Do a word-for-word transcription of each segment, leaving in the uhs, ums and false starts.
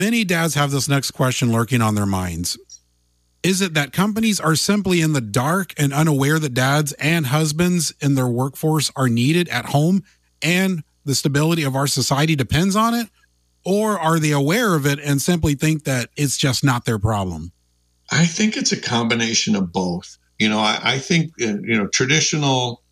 Many dads have this next question lurking on their minds. Is it that companies are simply in the dark and unaware that dads and husbands in their workforce are needed at home and the stability of our society depends on it? Or are they aware of it and simply think that it's just not their problem? I think it's a combination of both. You know, I, I think, you know, traditional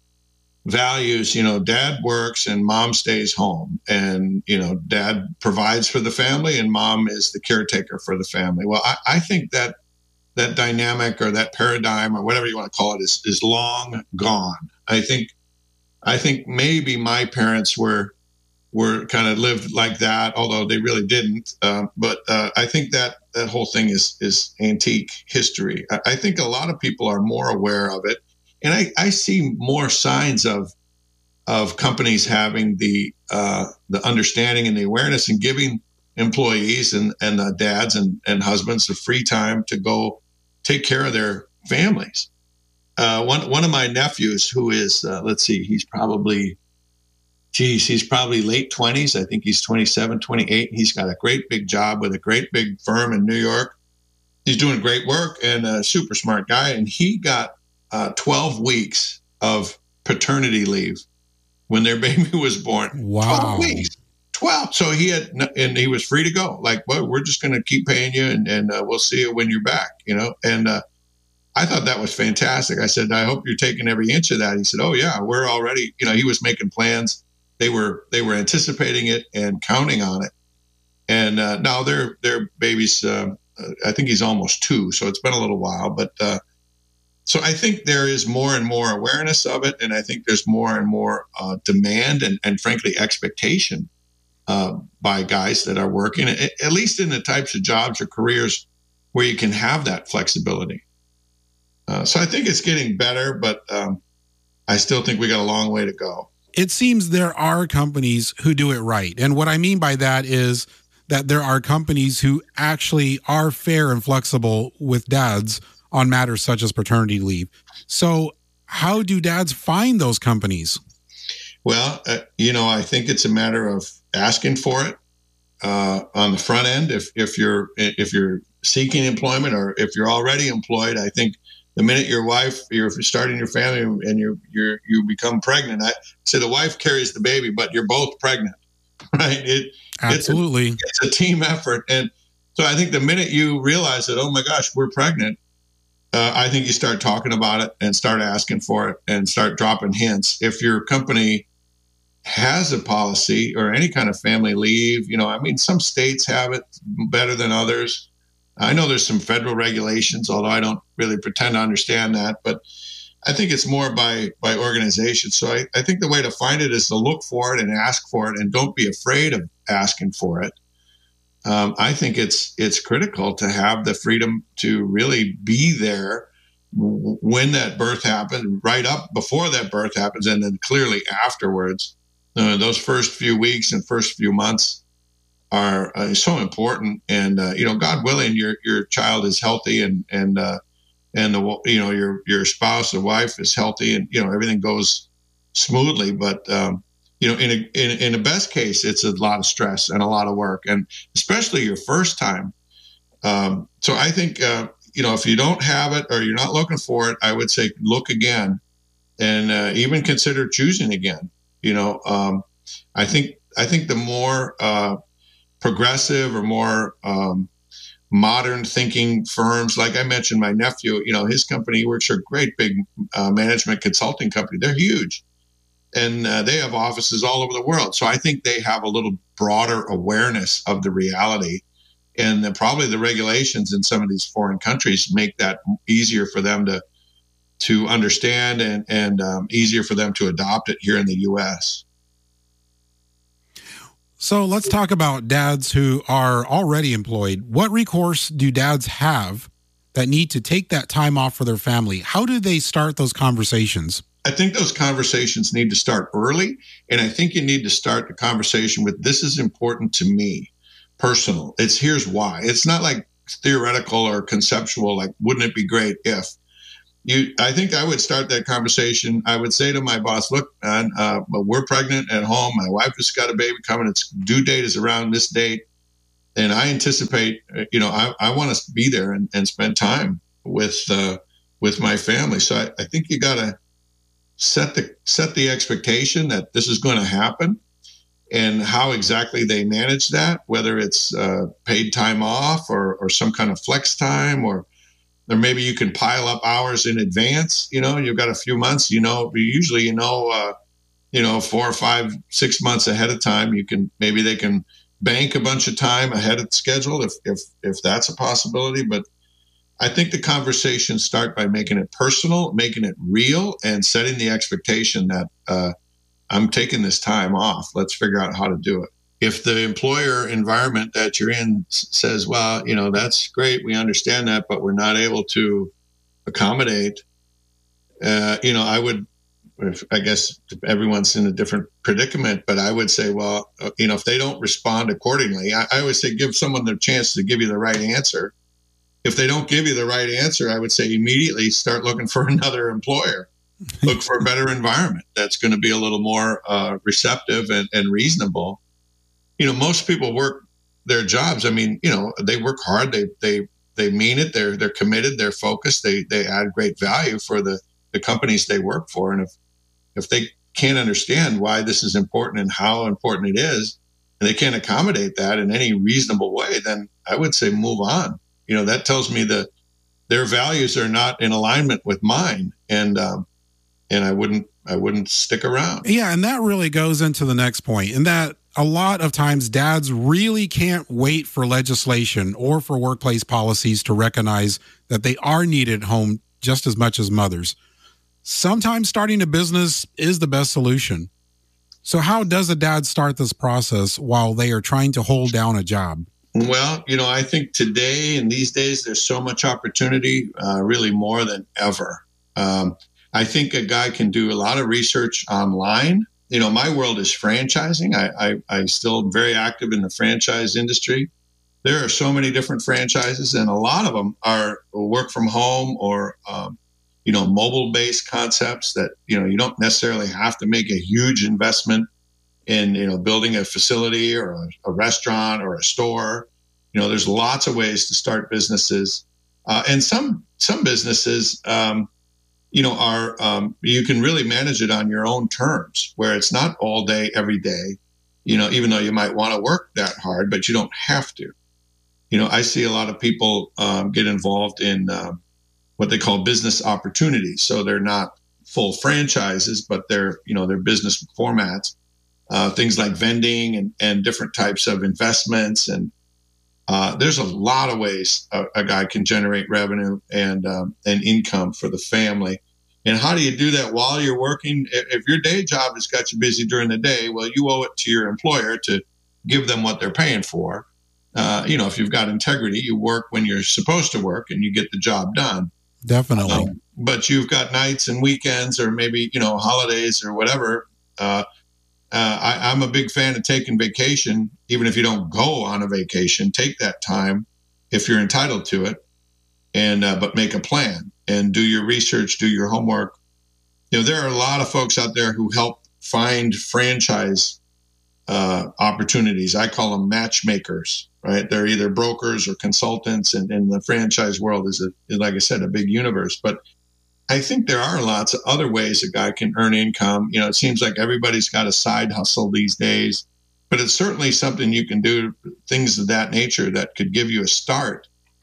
values, you know, dad works and mom stays home, and, you know, dad provides for the family and mom is the caretaker for the family. Well, I, I think that that dynamic or that paradigm or whatever you want to call it is, is long gone. I think, I think maybe my parents were, were kind of lived like that, although they really didn't. Uh, but uh, I think that that whole thing is, is antique history. I, I think a lot of people are more aware of it. And I, I see more signs of, of companies having the, uh, the understanding and the awareness and giving employees and, and uh, dads and, and husbands the free time to go take care of their families. Uh, one, one of my nephews who is, uh, let's see, he's probably, geez, he's probably late twenties. I think he's twenty-seven, twenty-eight. He's got a great big job with a great big firm in New York. He's doing great work and a super smart guy. And he got uh, twelve weeks of paternity leave when their baby was born. Wow. twelve weeks. twelve. So he had, and he was free to go. Like, well, we're just going to keep paying you and, and uh, we'll see you when you're back, you know? And uh, I thought that was fantastic. I said, I hope you're taking every inch of that. He said, oh yeah, we're already, you know, he was making plans. They were, they were anticipating it and counting on it. And uh, now their, their baby's, uh, I think he's almost two. So it's been a little while, but uh, so I think there is more and more awareness of it. And I think there's more and more uh, demand and, and frankly, expectation uh, by guys that are working, at, at least in the types of jobs or careers where you can have that flexibility. Uh, so I think it's getting better, but um, I still think we got a long way to go. It seems there are companies who do it right. And what I mean by that is that there are companies who actually are fair and flexible with dads on matters such as paternity leave. So how do dads find those companies? Well, uh, you know, I think it's a matter of asking for it uh, on the front end. If, if you're, if you're seeking employment or if you're already employed, I think the minute your wife, you're starting your family and you you you become pregnant, I say the wife carries the baby, but you're both pregnant, right? It, Absolutely. It's a, it's a team effort. And so I think the minute you realize that, oh my gosh, we're pregnant, uh, I think you start talking about it and start asking for it and start dropping hints. If your company has a policy or any kind of family leave, you know, I mean, some states have it better than others. I know there's some federal regulations, although I don't really pretend to understand that, but I think it's more by, by organization. So I, I think the way to find it is to look for it and ask for it and don't be afraid of asking for it. Um, I think it's, it's critical to have the freedom to really be there when that birth happens, right up before that birth happens, and then clearly afterwards. Uh, those first few weeks and first few months are uh, so important. And, uh, you know, God willing, your, your child is healthy and, and, uh, and the, you know, your, your spouse or wife is healthy and, you know, everything goes smoothly. But, um, you know, in a, in, in the best case, it's a lot of stress and a lot of work, and especially your first time. Um, so I think, uh, you know, if you don't have it or you're not looking for it, I would say, look again and, uh, even consider choosing again. You know, um, I think, I think the more, uh, progressive or more um, modern thinking firms. Like I mentioned, my nephew, you know, his company works for a great big uh, management consulting company. They're huge. And uh, they have offices all over the world. So I think they have a little broader awareness of the reality. And then probably the regulations in some of these foreign countries make that easier for them to to understand and, and um, easier for them to adopt it here in the U S. So let's talk about dads who are already employed. What recourse do dads have that need to take that time off for their family? How do they start those conversations? I think those conversations need to start early. And I think you need to start the conversation with, this is important to me, personal. It's here's why. It's not like theoretical or conceptual, like, wouldn't it be great if? You, I think I would start that conversation. I would say to my boss, look, man, uh, we're pregnant at home. My wife has got a baby coming. Its due date is around this date. and I anticipate, you know, I, I want to be there and, and spend time with uh, with my family. So I, I think you got to set the set the expectation that this is going to happen, and how exactly they manage that, whether it's uh, paid time off or or some kind of flex time, or or maybe you can pile up hours in advance. You know, you've got a few months. You know, usually you know, uh, you know, four or five, six months ahead of time. You can maybe they can bank a bunch of time ahead of schedule if if if that's a possibility. But I think the conversations start by making it personal, making it real, and setting the expectation that uh, I'm taking this time off. Let's figure out how to do it. If the employer environment that you're in says, well, you know, that's great, we understand that, but we're not able to accommodate, uh, you know, I would, I guess everyone's in a different predicament, but I would say, well, you know, if they don't respond accordingly, I, I always say give someone the chance to give you the right answer. If they don't give you the right answer, I would say immediately start looking for another employer. Look for a better environment that's going to be a little more uh, receptive and, and reasonable. You know, most people work their jobs. I mean, you know, they work hard. They they they mean it. They're they're committed. They're focused. They they add great value for the the companies they work for. And if if they can't understand why this is important and how important it is, and they can't accommodate that in any reasonable way, then I would say move on. You know, that tells me that their values are not in alignment with mine, and um, and I wouldn't I wouldn't stick around. Yeah, and that really goes into the next point, in that a lot of times dads really can't wait for legislation or for workplace policies to recognize that they are needed at home just as much as mothers. Sometimes starting a business is the best solution. So how does a dad start this process while they are trying to hold down a job? Well, you know, I think today and these days, there's so much opportunity, uh, really more than ever. Um, I think a guy can do a lot of research online. You know, my world is franchising. I, I, I still am very active in the franchise industry. There are so many different franchises, and a lot of them are work from home or, um, you know, mobile-based concepts that, you know, you don't necessarily have to make a huge investment in, you know, building a facility or a, a restaurant or a store. You know, there's lots of ways to start businesses. Uh, and some some businesses, um, you know, are um, you can really manage it on your own terms, where it's not all day, every day, you know, even though you might want to work that hard, but you don't have to. You know, I see a lot of people um, get involved in uh, what they call business opportunities. So they're not full franchises, but they're, you know, they're business formats. Uh, things like vending and, and different types of investments. And uh, there's a lot of ways a, a guy can generate revenue and um, and income for the family. And how do you do that while you're working? If, if your day job has got you busy during the day, well, you owe it to your employer to give them what they're paying for. Uh, you know, if you've got integrity, you work when you're supposed to work and you get the job done. Definitely. Um, but you've got nights and weekends or maybe, you know, holidays or whatever. Uh, Uh, I, I'm a big fan of taking vacation, even if you don't go on a vacation. Take that time if you're entitled to it, and uh, but make a plan and do your research, do your homework. You know, there are a lot of folks out there who help find franchise uh, opportunities. I call them matchmakers, right? They're either brokers or consultants, and, and the franchise world is, a, is, like I said, a big universe. But I think there are lots of other ways a guy can earn income. You know, it seems like everybody's got a side hustle these days, but it's certainly something you can do, things of that nature that could give you a start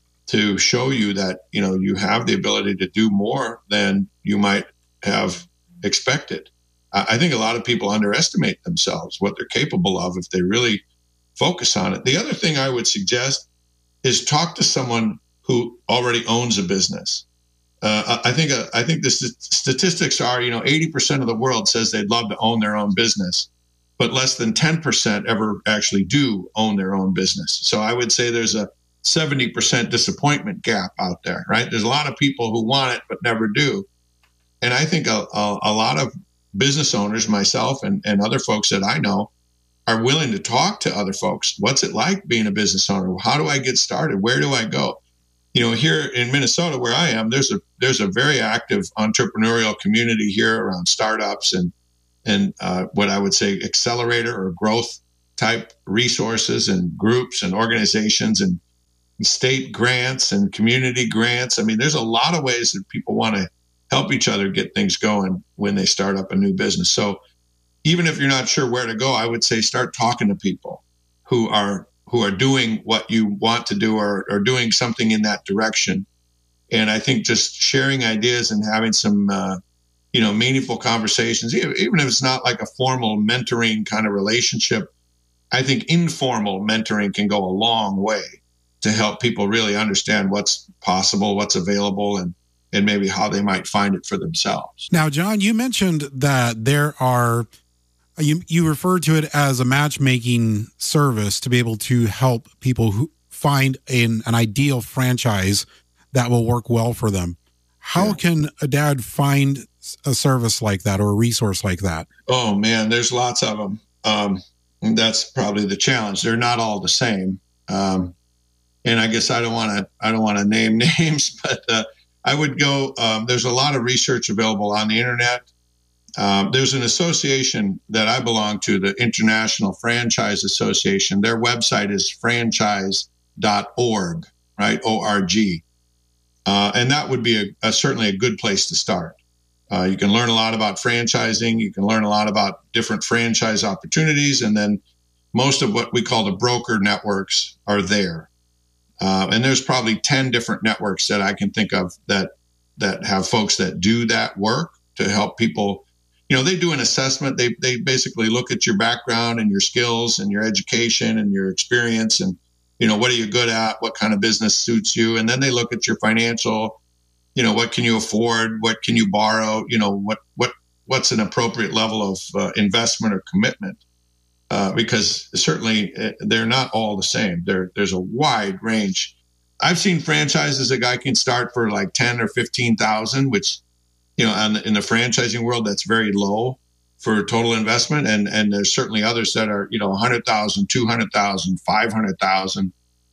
to show you that, you know, you have the ability to do more than you might have expected. I think a lot of people underestimate themselves, what they're capable of if they really focus on it. The other thing I would suggest is talk to someone who already owns a business. Uh, I think uh, I think the st- statistics are, you know, eighty percent of the world says they'd love to own their own business, but less than ten percent ever actually do own their own business. So I would say there's a seventy percent disappointment gap out there, right? There's a lot of people who want it but never do. And I think a, a, a lot of business owners, myself and, and other folks that I know, are willing to talk to other folks. What's it like being a business owner? How do I get started? Where do I go? You know, here in Minnesota, where I am, there's a there's a very active entrepreneurial community here around startups and and uh, what I would say accelerator or growth type resources and groups and organizations and state grants and community grants. I mean, there's a lot of ways that people want to help each other get things going when they start up a new business. So even if you're not sure where to go, I would say start talking to people who are who are doing what you want to do or, or doing something in that direction. And I think just sharing ideas and having some, uh, you know, meaningful conversations, even if it's not like a formal mentoring kind of relationship, I think informal mentoring can go a long way to help people really understand what's possible, what's available, and and maybe how they might find it for themselves. Now, John, you mentioned that there are, you, you referred to it as a matchmaking service to be able to help people who find an, an ideal franchise that will work well for them. How yeah. can a dad find a service like that or a resource like that? Oh, man, there's lots of them. Um, that's probably the challenge. They're not all the same. Um, and I guess I don't want to, I don't want to name names, but uh, I would go, um, there's a lot of research available on the internet. Um, there's an association that I belong to, the International Franchise Association. Their website is franchise dot org, right? O R G. Uh, and that would be a, a, certainly a good place to start. Uh, you can learn a lot about franchising. You can learn a lot about different franchise opportunities. And then most of what we call the broker networks are there. Uh, and there's probably ten different networks that I can think of that that have folks that do that work to help people. You know, they do an assessment. They they basically look at your background and your skills and your education and your experience and, you know, what are you good at? What kind of business suits you? And then they look at your financial, you know, what can you afford? What can you borrow? You know, what what what's an appropriate level of uh, investment or commitment? Uh, because certainly uh, they're not all the same. There, there's a wide range. I've seen franchises a guy can start for like ten or fifteen thousand, which, you know, on, in the franchising world, that's very low for total investment. And and there's certainly others that are, you know, one hundred thousand, two hundred thousand, five hundred thousand.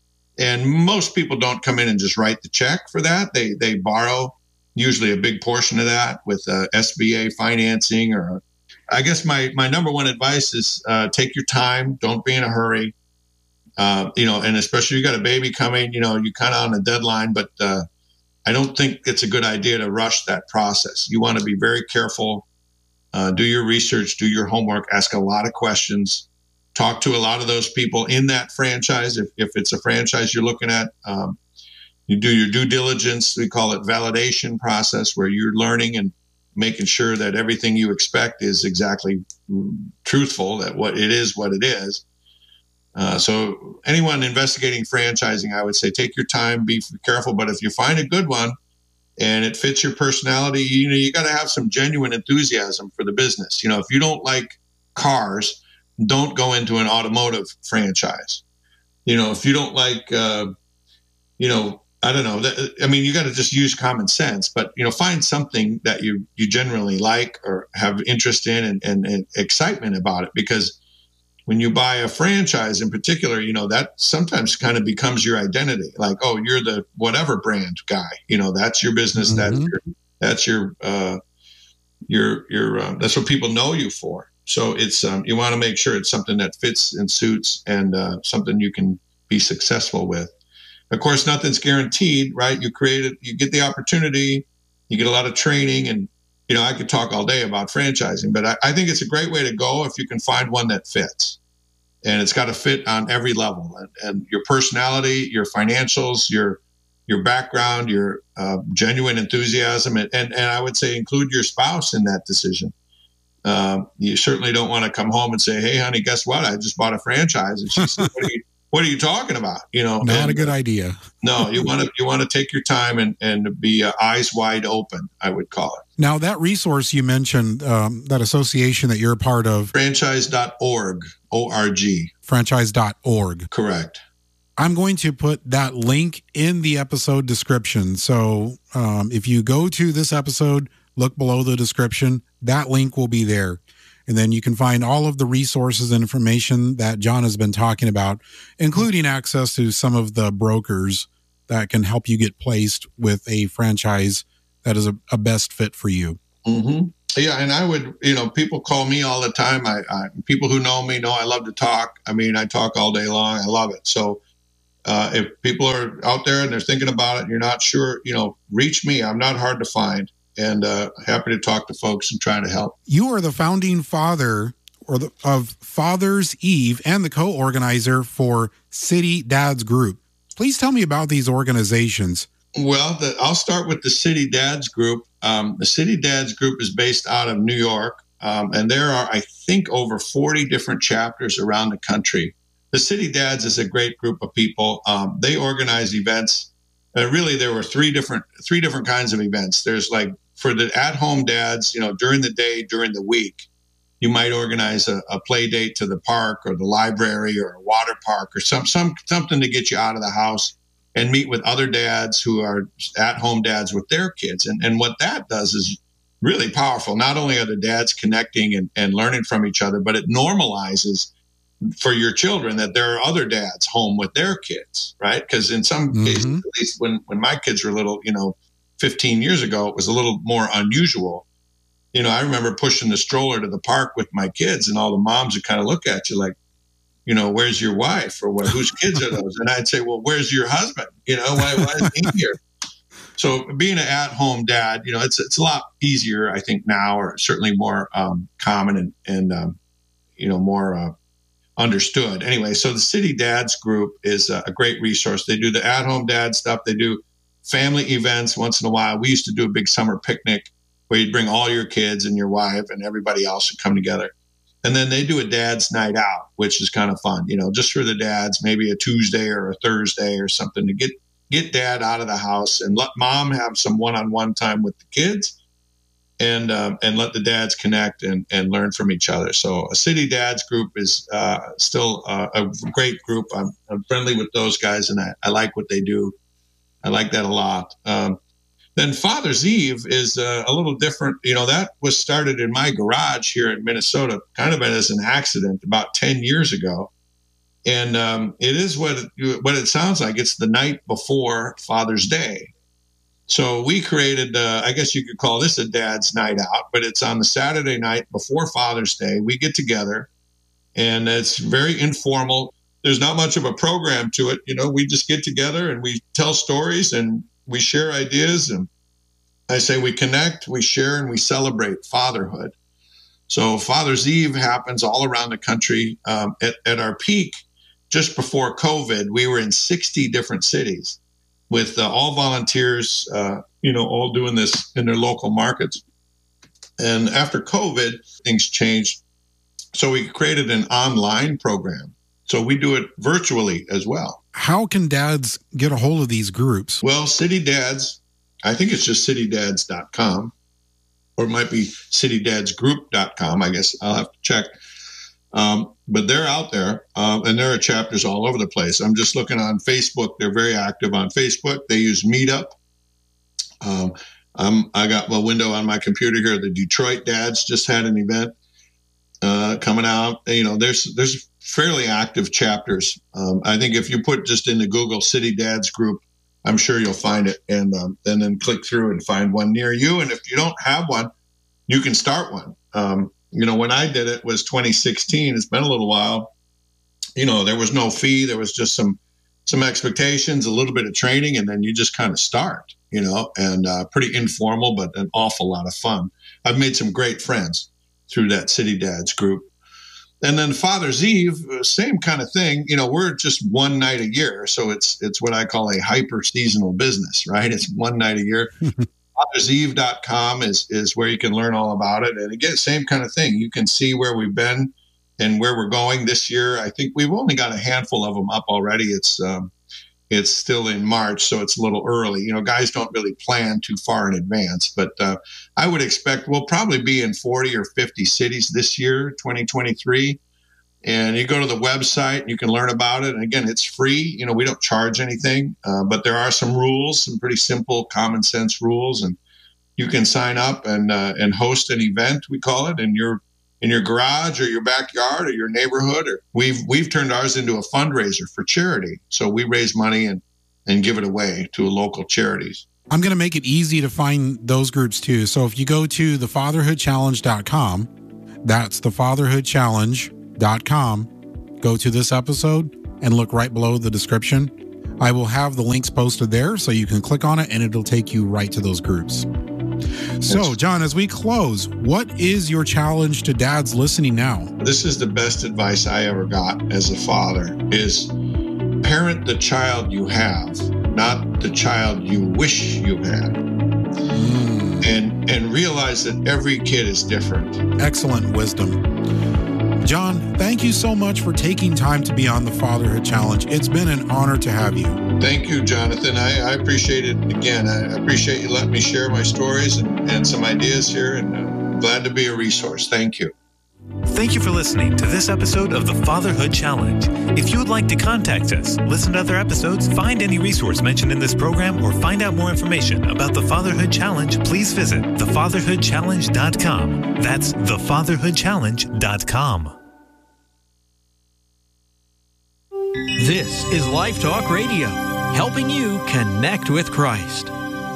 And most people don't come in and just write the check for that. They they borrow usually a big portion of that with uh, S B A financing. Or I guess my my number one advice is uh, take your time. Don't be in a hurry. Uh, you know, and especially you got a baby coming, you know, you're kind of on a deadline, but uh, I don't think it's a good idea to rush that process. You want to be very careful, uh, do your research, do your homework, ask a lot of questions, talk to a lot of those people in that franchise. If, if it's a franchise you're looking at, um, you do your due diligence. We call it validation process, where you're learning and making sure that everything you expect is exactly truthful, that what it is, what it is. Uh, so anyone investigating franchising, I would say take your time, be careful. But if you find a good one and it fits your personality, you know, you got to have some genuine enthusiasm for the business. You know, if you don't like cars, don't go into an automotive franchise. You know, if you don't like, uh, you know, I don't know. That, I mean, you got to just use common sense, but, you know, find something that you, you generally like or have interest in and, and, and excitement about it. Because when you buy a franchise in particular, you know, that sometimes kind of becomes your identity. Like, oh, you're the whatever brand guy, you know, that's your business. Mm-hmm. That's your, that's your, uh, your, your, uh, that's what people know you for. So it's, um, you want to make sure it's something that fits and suits and, uh, something you can be successful with. Of course, nothing's guaranteed, right? You create it, you get the opportunity, you get a lot of training, and, you know, I could talk all day about franchising, but I, I think it's a great way to go if you can find one that fits. And it's got to fit on every level, and, and your personality, your financials, your your background, your uh, genuine enthusiasm, and, and and I would say include your spouse in that decision. Um, you certainly don't want to come home and say, "Hey, honey, guess what? I just bought a franchise." And she said, "What are you What are you talking about?" You know, not and, a good idea. No, you want to you want to take your time and and be uh, eyes wide open, I would call it. Now, that resource you mentioned, um, that association that you're a part of, franchise dot org, O R G. franchise dot org. Correct. I'm going to put that link in the episode description. So um, if you go to this episode, look below the description, that link will be there. And then you can find all of the resources and information that John has been talking about, including access to some of the brokers that can help you get placed with a franchise that is a, a best fit for you. Mm-hmm. Yeah, and I would, you know, people call me all the time. I, I people who know me know I love to talk. I mean, I talk all day long. I love it. So uh, if people are out there and they're thinking about it, and you're not sure, you know, reach me. I'm not hard to find, and uh, happy to talk to folks and try to help. You are the founding father or the, of Father's Eve and the co-organizer for City Dads Group. Please tell me about these organizations. Well, the, I'll start with the City Dads Group. Um, the City Dads Group is based out of New York, um, and there are, I think, over forty different chapters around the country. The City Dads is a great group of people. Um, they organize events. Uh, really, there were three different three different kinds of events. There's like for the at-home dads, you know, during the day, during the week, you might organize a, a play date to the park or the library or a water park or some some something to get you out of the house and meet with other dads who are at-home dads with their kids. And, and what that does is really powerful. Not only are the dads connecting and, and learning from each other, but it normalizes for your children that there are other dads home with their kids, right? Because in some mm-hmm. cases, at least when, when my kids were little, you know, fifteen years ago, it was a little more unusual. You know, I remember pushing the stroller to the park with my kids, and all the moms would kind of look at you like, you know, where's your wife, or what, whose kids are those? And I'd say, well, where's your husband? You know, why, why is he here? So being an at-home dad, you know, it's it's a lot easier, I think, now, or certainly more um, common and, and um, you know, more uh, understood. Anyway, so the City Dads Group is a, a great resource. They do the at-home dad stuff. They do family events once in a while. We used to do a big summer picnic where you'd bring all your kids and your wife and everybody else would come together. And then they do a dad's night out, which is kind of fun, you know, just for the dads, maybe a Tuesday or a Thursday or something to get, get dad out of the house and let mom have some one-on-one time with the kids and, um, and let the dads connect and, and learn from each other. So a City Dads Group is uh, still uh, a great group. I'm, I'm friendly with those guys and I, I like what they do. I like that a lot. Um, Then Father's Eve is uh, a little different. You know, that was started in my garage here in Minnesota, kind of as an accident about ten years ago. And um, it is what it, what it sounds like. It's the night before Father's Day. So we created, uh, I guess you could call this a dad's night out, but it's on the Saturday night before Father's Day. We get together and it's very informal. There's not much of a program to it. You know, we just get together and we tell stories and we share ideas, and I say we connect, we share, and we celebrate fatherhood. So Father's Eve happens all around the country. Um, at, at our peak, just before COVID, we were in sixty different cities with uh, all volunteers, uh, you know, all doing this in their local markets. And after COVID, things changed. So we created an online program. So we do it virtually as well. How can dads get a hold of these groups? Well, City Dads, I think it's just city dads dot com, or it might be city dads group dot com. I guess I'll have to check. Um, but they're out there, um, and there are chapters all over the place. I'm just looking on Facebook. They're very active on Facebook. They use Meetup. Um, I'm, I got a window on my computer here. The Detroit Dads just had an event uh, coming out. You know, there's there's fairly active chapters. Um, I think if you put just into Google City Dads Group, I'm sure you'll find it, and, um, and then click through and find one near you. And if you don't have one, you can start one. Um, you know, when I did it was twenty sixteen. It's been a little while. You know, there was no fee. There was just some some expectations, a little bit of training, and then you just kind of start, you know, and uh, pretty informal, but an awful lot of fun. I've made some great friends through that City Dads Group. And then Father's Eve, same kind of thing. You know, we're just one night a year. So it's it's what I call a hyper seasonal business, right? It's one night a year. fathers eve dot com is, is where you can learn all about it. And again, same kind of thing. You can see where we've been and where we're going this year. I think we've only got a handful of them up already. It's um, it's still in March, so it's a little early. You know, guys don't really plan too far in advance. But uh, I would expect we'll probably be in forty or fifty cities this year, twenty twenty-three. And you go to the website and you can learn about it. And again, it's free. You know, we don't charge anything, uh, but there are some rules, some pretty simple, common sense rules. And you can sign up and uh, and host an event, we call it, in your in your garage or your backyard or your neighborhood. Or we've we've turned ours into a fundraiser for charity. So we raise money and and give it away to local charities. I'm going to make it easy to find those groups too. So if you go to the fatherhood challenge dot com, that's the fatherhood challenge dot com, go to this episode and look right below the description. I will have the links posted there so you can click on it and it'll take you right to those groups. So, John, as we close, what is your challenge to dads listening now? This is the best advice I ever got as a father, is parent the child you have, not the child you wish you had. Mm. And, and realize that every kid is different. Excellent wisdom. John, thank you so much for taking time to be on the Fatherhood Challenge. It's been an honor to have you. Thank you, Jonathan. I, I appreciate it. Again, I appreciate you letting me share my stories and, and some ideas here, and I'm glad to be a resource. Thank you. Thank you for listening to this episode of the Fatherhood Challenge. If you would like to contact us, listen to other episodes, find any resource mentioned in this program, or find out more information about the Fatherhood Challenge, please visit the fatherhood challenge dot com. That's the fatherhood challenge dot com. This is Life Talk Radio, helping you connect with Christ.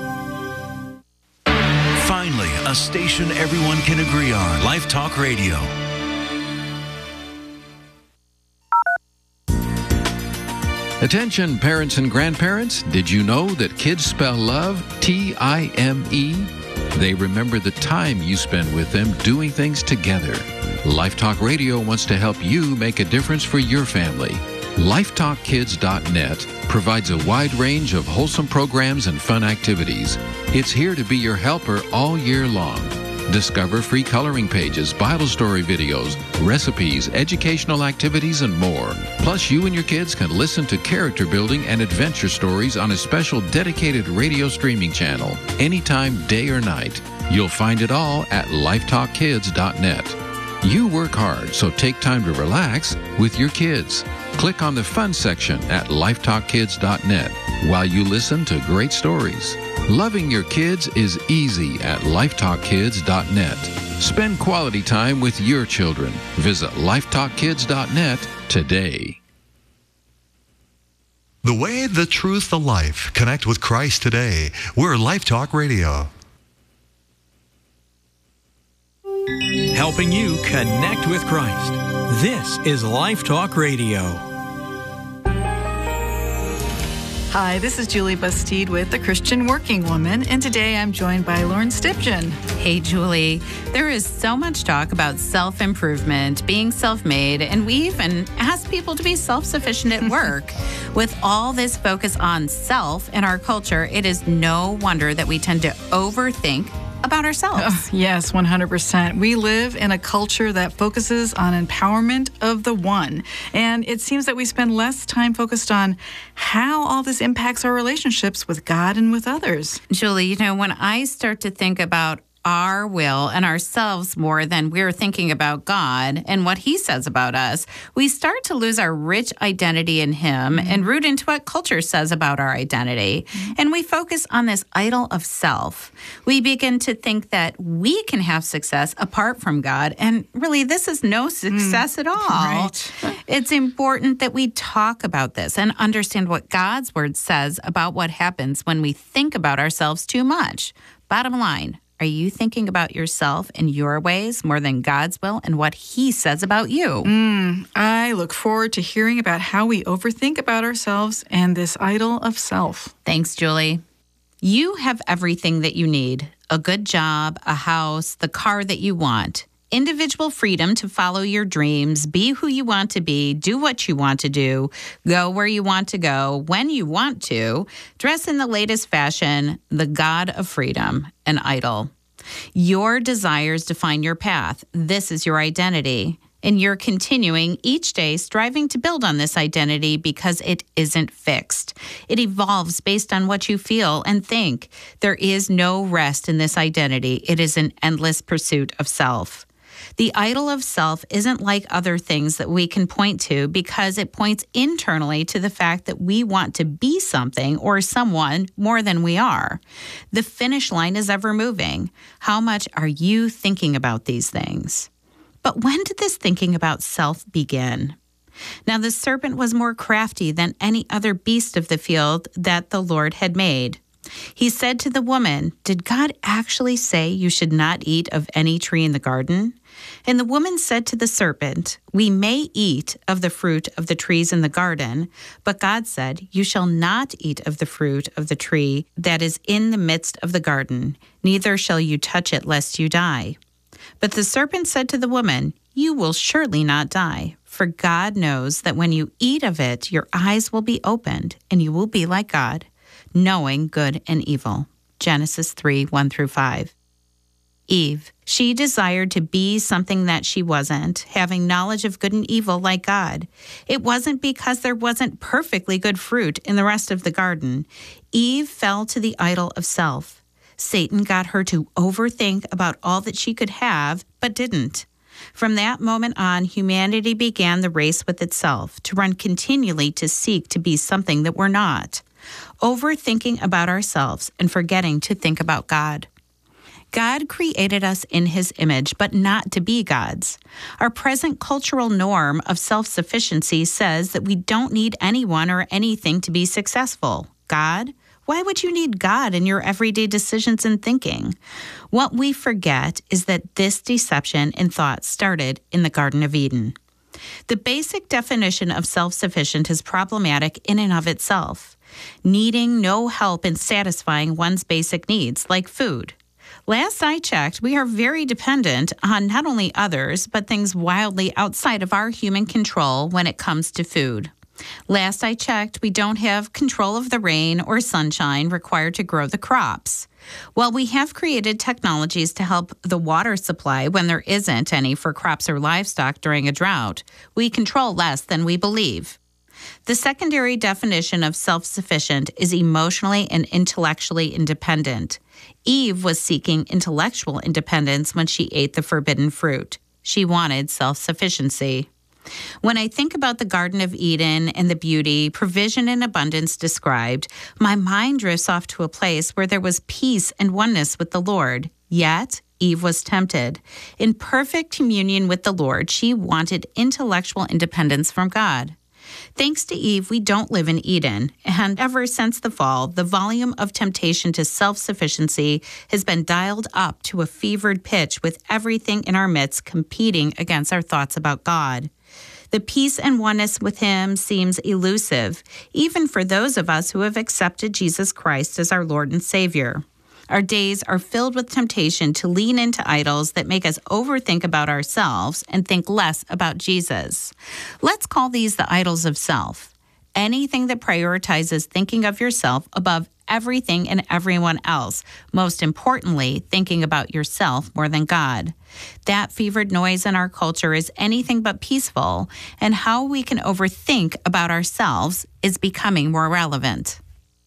Finally, a station everyone can agree on. Life Talk Radio. Attention parents and grandparents, did you know that kids spell love T I M E? They remember the time you spend with them doing things together. Life Talk Radio wants to help you make a difference for your family. life talk kids dot net provides a wide range of wholesome programs and fun activities. It's here to be your helper all year long. Discover free coloring pages, Bible story videos, recipes, educational activities, and more. Plus, you and your kids can listen to character building and adventure stories on a special dedicated radio streaming channel, anytime, day or night. You'll find it all at life talk kids dot net. You work hard, so take time to relax with your kids. Click on the fun section at life talk kids dot net while you listen to great stories. Loving your kids is easy at life talk kids dot net. Spend quality time with your children. Visit life talk kids dot net today. The way, the truth, the life. Connect with Christ today. We're Life Talk Radio. Helping you connect with Christ. This is Life Talk Radio. Hi, this is Julie Bastide with The Christian Working Woman, and today I'm joined by Lauren Stipchen. Hey, Julie. There is so much talk about self-improvement, being self-made, and we even ask people to be self-sufficient at work. With all this focus on self in our culture, it is no wonder that we tend to overthink about ourselves. Oh, yes, one hundred percent. We live in a culture that focuses on empowerment of the one. And it seems that we spend less time focused on how all this impacts our relationships with God and with others. Julie, you know, when I start to think about our will and ourselves more than we're thinking about God and what He says about us, we start to lose our rich identity in Him mm-hmm. and root into what culture says about our identity. Mm-hmm. And we focus on this idol of self. We begin to think that we can have success apart from God. And really, this is no success mm. at all. Right. It's important that we talk about this and understand what God's Word says about what happens when we think about ourselves too much. Bottom line, are you thinking about yourself and your ways more than God's will and what He says about you? Mm, I look forward to hearing about how we overthink about ourselves and this idol of self. Thanks, Julie. You have everything that you need. A good job, a house, the car that you want. Individual freedom to follow your dreams, be who you want to be, do what you want to do, go where you want to go, when you want to, dress in the latest fashion, the God of freedom, an idol. Your desires define your path. This is your identity. And you're continuing each day striving to build on this identity because it isn't fixed. It evolves based on what you feel and think. There is no rest in this identity. It is an endless pursuit of self. The idol of self isn't like other things that we can point to because it points internally to the fact that we want to be something or someone more than we are. The finish line is ever moving. How much are you thinking about these things? But when did this thinking about self begin? Now the serpent was more crafty than any other beast of the field that the Lord had made. He said to the woman, "Did God actually say you should not eat of any tree in the garden?" And the woman said to the serpent, "We may eat of the fruit of the trees in the garden, but God said, you shall not eat of the fruit of the tree that is in the midst of the garden, neither shall you touch it lest you die." But the serpent said to the woman, "You will surely not die, for God knows that when you eat of it, your eyes will be opened, and you will be like God, knowing good and evil." Genesis three, one through five. Eve, she desired to be something that she wasn't, having knowledge of good and evil like God. It wasn't because there wasn't perfectly good fruit in the rest of the garden. Eve fell to the idol of self. Satan got her to overthink about all that she could have, but didn't. From that moment on, humanity began the race with itself, to run continually to seek to be something that we're not, overthinking about ourselves and forgetting to think about God. God created us in his image, but not to be gods. Our present cultural norm of self-sufficiency says that we don't need anyone or anything to be successful. God? Why would you need God in your everyday decisions and thinking? What we forget is that this deception in thought started in the Garden of Eden. The basic definition of self-sufficient is problematic in and of itself, needing no help in satisfying one's basic needs, like food. Last I checked, we are very dependent on not only others, but things wildly outside of our human control when it comes to food. Last I checked, we don't have control of the rain or sunshine required to grow the crops. While we have created technologies to help the water supply when there isn't any for crops or livestock during a drought, we control less than we believe. The secondary definition of self-sufficient is emotionally and intellectually independent. Eve was seeking intellectual independence when she ate the forbidden fruit. She wanted self-sufficiency. When I think about the Garden of Eden and the beauty, provision, and abundance described, my mind drifts off to a place where there was peace and oneness with the Lord. Yet, Eve was tempted. In perfect communion with the Lord, she wanted intellectual independence from God. Thanks to Eve, we don't live in Eden, and ever since the fall, the volume of temptation to self-sufficiency has been dialed up to a fevered pitch, with everything in our midst competing against our thoughts about God. The peace and oneness with him seems elusive, even for those of us who have accepted Jesus Christ as our Lord and Savior. Our days are filled with temptation to lean into idols that make us overthink about ourselves and think less about Jesus. Let's call these the idols of self. Anything that prioritizes thinking of yourself above everything and everyone else, most importantly, thinking about yourself more than God. That fevered noise in our culture is anything but peaceful, and how we can overthink about ourselves is becoming more relevant.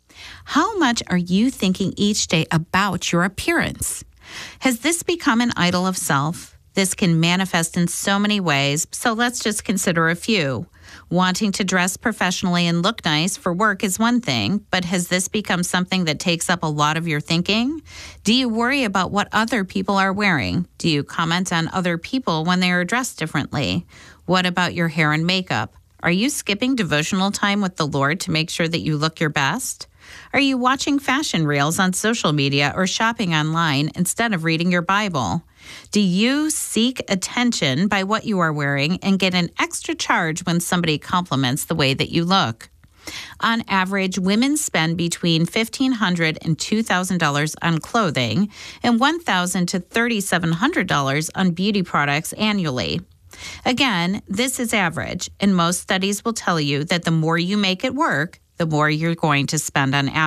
How much are you thinking each day about your appearance? Has this become an idol of self? This can manifest in so many ways, so let's just consider a few. Wanting to dress professionally and look nice for work is one thing, but has this become something that takes up a lot of your thinking? Do you worry about what other people are wearing? Do you comment on other people when they are dressed differently? What about your hair and makeup? Are you skipping devotional time with the Lord to make sure that you look your best? Are you watching fashion reels on social media or shopping online instead of reading your Bible? Do you seek attention by what you are wearing and get an extra charge when somebody compliments the way that you look? On average, women spend between fifteen hundred dollars and two thousand dollars on clothing and one thousand dollars to three thousand seven hundred dollars on beauty products annually. Again, this is average, and most studies will tell you that the more you make it work, the more you're going to spend on